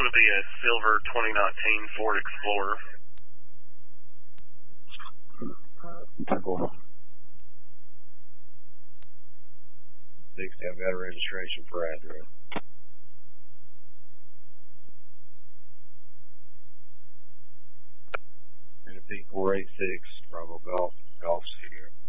going to be a silver 2019 Ford Explorer. Cool. 60, I've got a registration for address. And a P486 Bravo Golf Sierra.